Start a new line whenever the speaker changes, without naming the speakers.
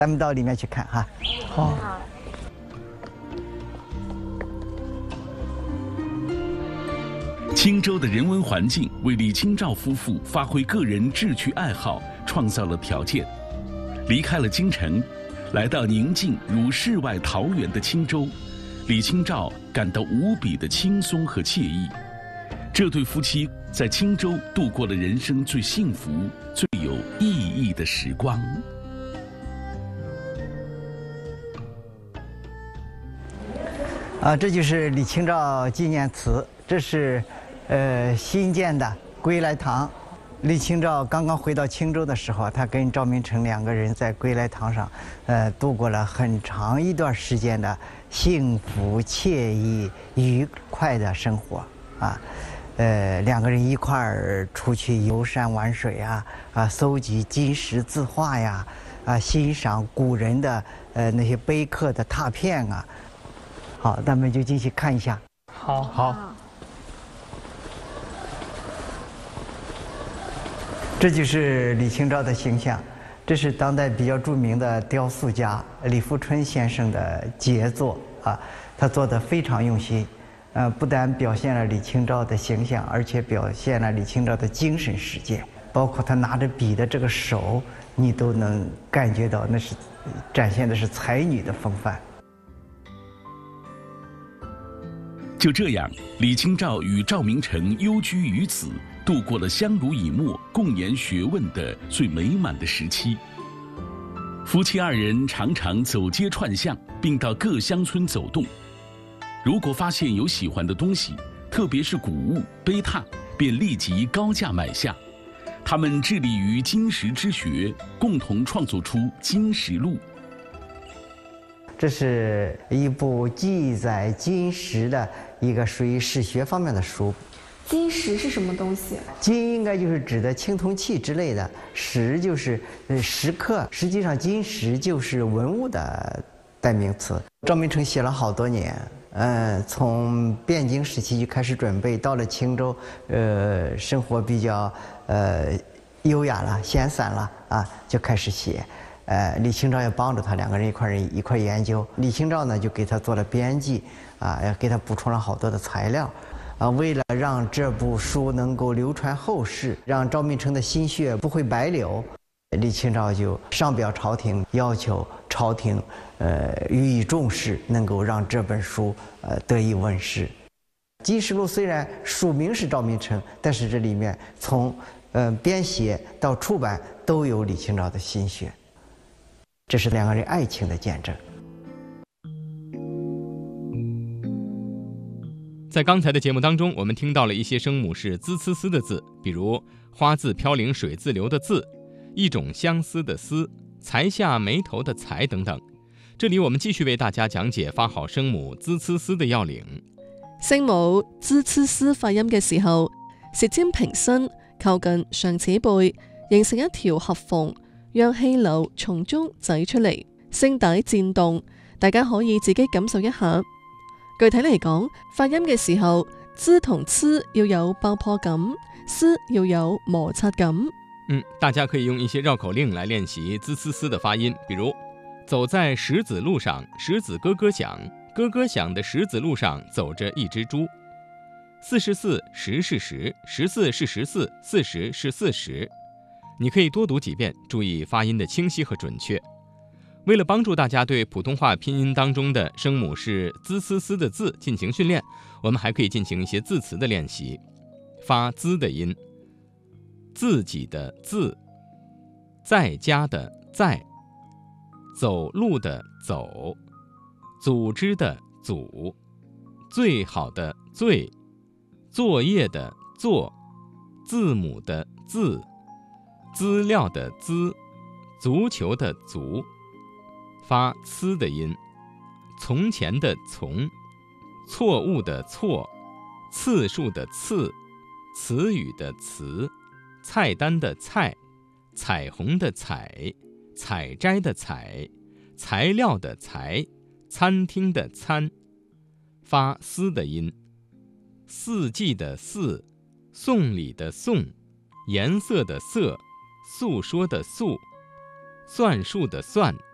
咱们到里面去看哈。好。
青州的人文环境为李清照夫妇发挥个人志趣爱好创造了条件。离开了京城，来到宁静如世外桃源的青州，李清照感到无比的轻松和惬意。这对夫妻在青州度过了人生最幸福、最有意义的时光。
这就是李清照纪念祠，这是新建的归来堂。李清照刚刚回到青州的时候，他跟赵明诚两个人在归来堂上，度过了很长一段时间的幸福、惬意、愉快的生活啊。两个人一块儿出去游山玩水啊，搜集金石字画呀，欣赏古人的那些碑刻的拓片啊。好，咱们就进去看一下。好。这就是李清照的形象，这是当代比较著名的雕塑家李富春先生的杰作啊，他做得非常用心，不但表现了李清照的形象，而且表现了李清照的精神世界，包括他拿着笔的这个手，你都能感觉到那是展现的是才女的风范。
就这样，李清照与赵明诚幽居于此，度过了相濡以沫、共研学问的最美满的时期。夫妻二人常常走街串巷，并到各乡村走动。如果发现有喜欢的东西，特别是古物、碑拓，便立即高价买下。他们致力于金石之学，共同创作出《金石录》。
这是一部记载金石的一个属于史学方面的书。
金石是什么东西？
金应该就是指的青铜器之类的，石就是石刻。实际上，金石就是文物的代名词。赵明诚写了好多年，从汴京时期就开始准备，到了青州，生活比较优雅了、闲散了啊，就开始写。李清照也帮着他，两个人一块研究。李清照呢就给他做了编辑，也给他补充了好多的材料，为了让这部书能够流传后世，让赵明诚的心血不会白流，李清照就上表朝廷，要求朝廷予以重视，能够让这本书得以问世。《金石录》虽然署名是赵明诚，但是这里面从编写到出版都有李清照的心血。这是两个人爱情的见证。
在刚才的节目当中，我们听到了一些声母是滋呲丝的字，比如花自飘零水自流的自，一种相思的思，才下眉头的才等等。这里我们繼續為大家講解發好聲母滋呲絲的要領。
聲母滋呲絲發音嘅時候，舌尖平伸，靠近上齒背，形成一條合縫，讓氣流從中擠出嚟，聲帶顫動，大家可以自己感受一下。具體嚟講，發音嘅時候，滋同呲要有爆破感，絲要有摩擦感。
大家可以用一些繞口令來練習滋呲絲的發音，比如走在石子路上，石子咯咯響，咯咯響的石子路上走着一隻豬。44十是十，14是14，40是40。你可以多讀幾遍，注意發音的清晰和準確。為了幫助大家對普通話拼音當中的聲母是滋呲絲的字進行訓練，我們還可以進行一些字詞的練習。發滋的音，自己的自，在家的在，走路的走，組織的組，最好的最，作業的作，字母的字，資料的資，足球的足。發呲的音，從前的從，錯誤的錯，次數的次，詞語的詞，菜單的菜，彩虹的彩，採摘的採，材料的材，餐廳的餐。發絲的音，四季的四，送禮的送，顏色的色，訴說的訴，算術的算。